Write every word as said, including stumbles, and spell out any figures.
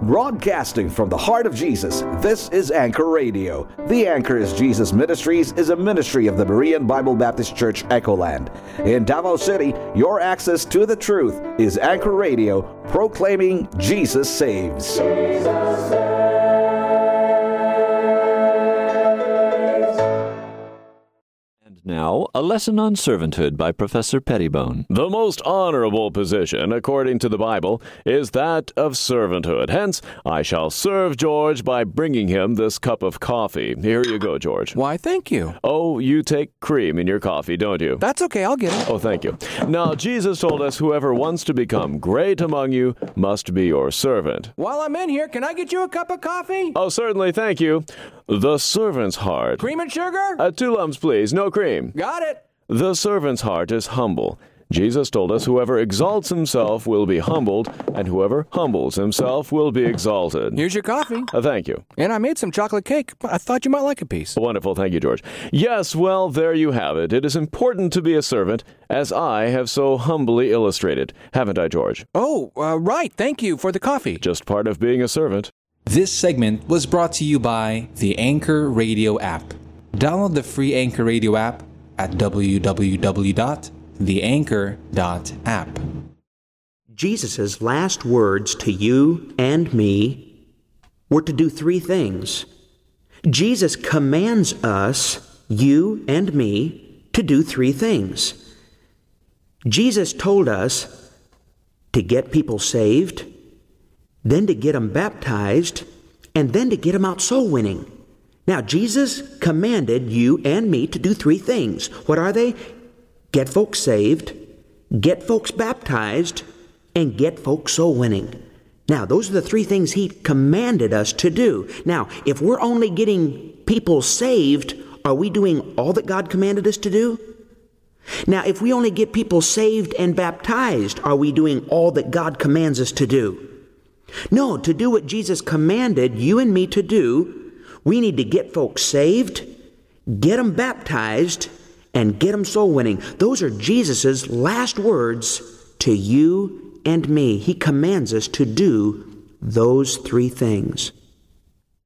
Broadcasting from the heart of Jesus, this is Anchor Radio. The Anchor is Jesus Ministries is a ministry of the Berean Bible Baptist Church, Echoland. In Davao City, your access to the truth is Anchor Radio, proclaiming Jesus saves. Jesus saves. Now, a lesson on servanthood by Professor Pettibone. The most honorable position, according to the Bible, is that of servanthood. Hence, I shall serve George by bringing him this cup of coffee. Here you go, George. Why, thank you. Oh, you take cream in your coffee, don't you? That's okay, I'll get it. Oh, thank you. Now, Jesus told us whoever wants to become great among you must be your servant. While I'm in here, can I get you a cup of coffee? Oh, certainly, thank you. The servant's heart. Cream and sugar? Uh, two lumps, please. No cream. Got it. The servant's heart is humble. Jesus told us whoever exalts himself will be humbled, and whoever humbles himself will be exalted. Here's your coffee. Uh, thank you. And I made some chocolate cake. I thought you might like a piece. Wonderful. Thank you, George. Yes, well, there you have it. It is important to be a servant, as I have so humbly illustrated. Haven't I, George? Oh, uh, right. Thank you for the coffee. Just part of being a servant. This segment was brought to you by the Anchor Radio app. Download the free Anchor Radio app at w w w dot the anchor dot app. Jesus' last words to you and me were to do three things. Jesus commands us, you and me, to do three things. Jesus told us to get people saved, then to get them baptized, and then to get them out soul winning. Now, Jesus commanded you and me to do three things. What are they? Get folks saved, get folks baptized, and get folks soul winning. Now, those are the three things He commanded us to do. Now, if we're only getting people saved, are we doing all that God commanded us to do? Now, if we only get people saved and baptized, are we doing all that God commands us to do? No, to do what Jesus commanded you and me to do, we need to get folks saved, get them baptized, and get them soul winning. Those are Jesus' last words to you and me. He commands us to do those three things.